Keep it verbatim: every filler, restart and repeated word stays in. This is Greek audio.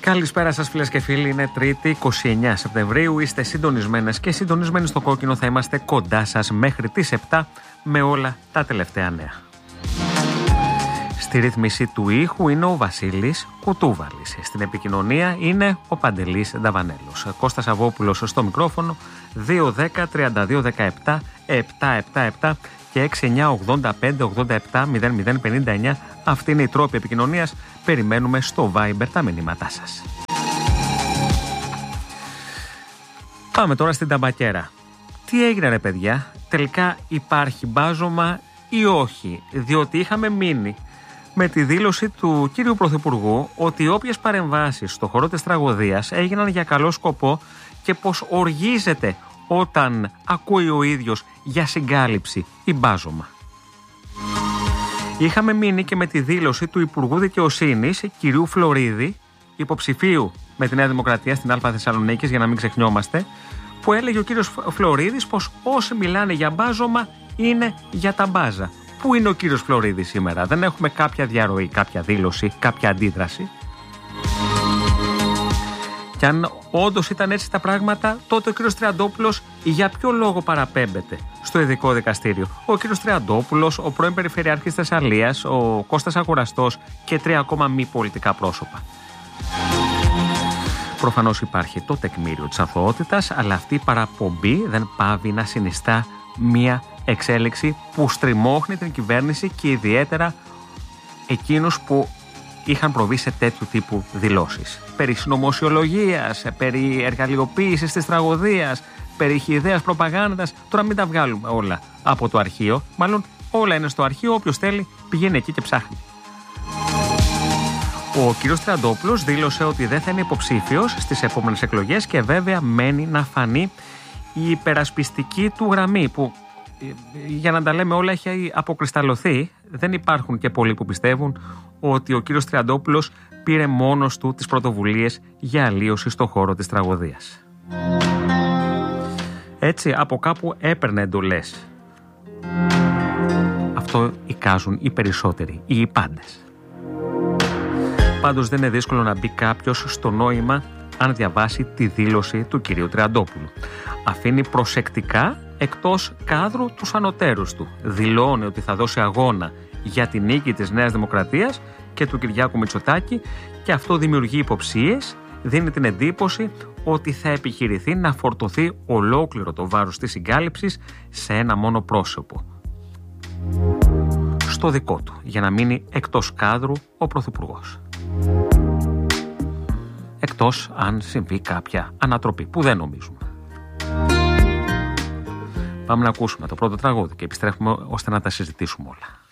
Καλησπέρα σας φίλες και φίλοι, είναι Τρίτη είκοσι εννέα Σεπτεμβρίου, είστε συντονισμένες και συντονισμένοι στο κόκκινο, θα είμαστε κοντά σας μέχρι τις επτά με όλα τα τελευταία νέα. Στη ρύθμιση του ήχου είναι ο Βασίλης Κουτούβαλης, στην επικοινωνία είναι ο Παντελής Νταβανέλος. Κώστας Αβόπουλος στο μικρόφωνο, δύο δέκα τριάντα δύο δεκαεπτά επτακόσια εβδομήντα επτά και έξι εννιά ογδόντα πέντε ογδόντα επτά μηδέν μηδέν πενήντα εννιά. Αυτή είναι η τρόπη επικοινωνίας. Περιμένουμε στο Viber τα μηνύματά σας. Πάμε τώρα στην ταμπακέρα. Τι έγινε ρε παιδιά, τελικά υπάρχει μπάζωμα ή όχι? Διότι είχαμε μείνει με τη δήλωση του κύριου Πρωθυπουργού ότι όποιες παρεμβάσεις στο χώρο της τραγωδίας έγιναν για καλό σκοπό και πως οργίζεται όταν ακούει ο ίδιος για συγκάλυψη ή μπάζωμα. Είχαμε μείνει και με τη δήλωση του Υπουργού Δικαιοσύνης, κυρίου Φλωρίδη, υποψηφίου με τη Νέα Δημοκρατία στην Α Θεσσαλονίκης, για να μην ξεχνιόμαστε, που έλεγε ο κύριος Φλωρίδης πως όσοι μιλάνε για μπάζωμα είναι για τα μπάζα. Πού είναι ο κύριος Φλωρίδης σήμερα? Δεν έχουμε κάποια διαρροή, κάποια δήλωση, κάποια αντίδραση. Και αν όντως ήταν έτσι τα πράγματα, τότε ο κύριος Τριαντόπουλος για ποιο λόγο παραπέμπεται στο ειδικό δικαστήριο? Ο κύριος Τριαντόπουλος, ο πρώην Περιφερειάρχης Θεσσαλίας, ο Κώστας Αγοραστός και τρία ακόμα μη πολιτικά πρόσωπα. Προφανώς υπάρχει το τεκμήριο της αθωότητας, αλλά αυτή η παραπομπή δεν πάβει να συνιστά μία εξέλιξη που στριμώχνει την κυβέρνηση και ιδιαίτερα εκείνους που είχαν προβεί σε τέτοιου τύπου δηλώσεις. Περί συνωμοσιολογίας, περί εργαλειοποίησης της τραγωδίας, περί χυδαίας προπαγάνδας. Τώρα μην τα βγάλουμε όλα από το αρχείο. Μάλλον όλα είναι στο αρχείο, όποιος θέλει πηγαίνει εκεί και ψάχνει. Ο κύριος Τριαντόπουλος δήλωσε ότι δεν θα είναι υποψήφιος στις επόμενες εκλογές και βέβαια μένει να φανεί η υπερασπιστική του γραμμή που, για να τα λέμε όλα, έχει αποκρισταλωθεί. Δεν υπάρχουν και πολλοί που πιστεύουν ότι ο κύριος Τριαντόπουλος πήρε μόνος του τις πρωτοβουλίες για αλλίωση στο χώρο της τραγωδίας. Έτσι από κάπου έπαιρνε εντολές. Αυτό εικάζουν οι περισσότεροι, οι πάντες. Πάντως δεν είναι δύσκολο να μπει κάποιος στο νόημα αν διαβάσει τη δήλωση του κυρίου Τριαντόπουλου. Αφήνει προσεκτικά εκτός κάδρου τους ανωτέρους του. Δηλώνει ότι θα δώσει αγώνα για την νίκη της Νέας Δημοκρατίας και του Κυριάκου Μητσοτάκη και αυτό δημιουργεί υποψίες, δίνει την εντύπωση ότι θα επιχειρηθεί να φορτωθεί ολόκληρο το βάρος της συγκάλυψης σε ένα μόνο πρόσωπο. Στο δικό του, για να μείνει εκτός κάδρου ο Πρωθυπουργός. Εκτός αν συμβεί κάποια ανατροπή, που δεν νομίζουμε. Πάμε να ακούσουμε το πρώτο τραγούδι και επιστρέφουμε ώστε να τα συζητήσουμε όλα.